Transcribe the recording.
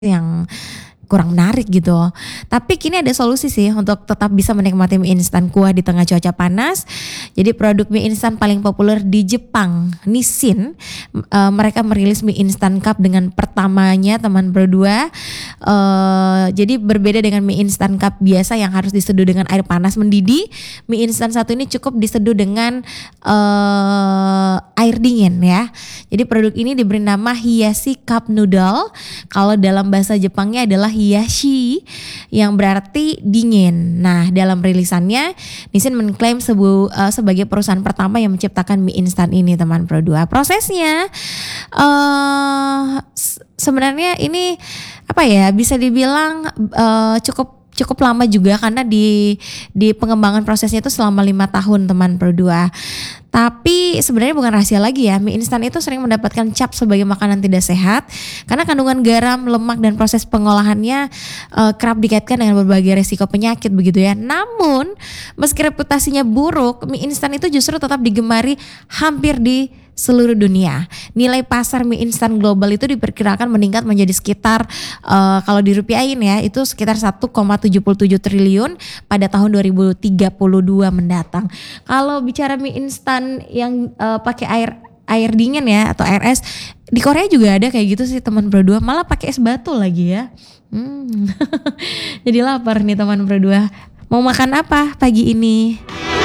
yang kurang menarik gitu. Tapi kini ada solusi sih untuk tetap bisa menikmati mie instan kuah di tengah cuaca panas. Jadi produk mie instan paling populer di Jepang, Nissin, mereka merilis mie instan cup dengan pertamanya teman berdua. Jadi berbeda dengan mie instan cup biasa yang harus diseduh dengan air panas mendidih. Mie instan satu ini cukup diseduh dengan air dingin ya. Jadi produk ini diberi nama Hiyashi Cup Noodle. Kalau dalam bahasa Jepangnya adalah hiyashi yang berarti dingin. Nah, dalam rilisannya Nissin mengklaim sebagai perusahaan pertama yang menciptakan mie instan ini, teman Pro 2. Prosesnya sebenarnya ini apa ya, bisa dibilang cukup lama juga karena di pengembangan prosesnya itu selama 5 tahun, teman Pro 2. Tapi sebenarnya bukan rahasia lagi ya, mie instan itu sering mendapatkan cap sebagai makanan tidak sehat karena kandungan garam, lemak dan proses pengolahannya kerap dikaitkan dengan berbagai resiko penyakit begitu ya. Namun meski reputasinya buruk, mie instan itu justru tetap digemari hampir di seluruh dunia. Nilai pasar mie instan global itu diperkirakan meningkat menjadi sekitar kalau dirupiahin ya, itu sekitar 1,77 triliun pada tahun 2032 mendatang. Kalau bicara mie instan yang pakai air dingin ya atau air es, di Korea juga ada kayak gitu sih teman Pro 2, malah pakai es batu lagi ya. Jadi lapar nih teman Pro 2. Mau makan apa pagi ini?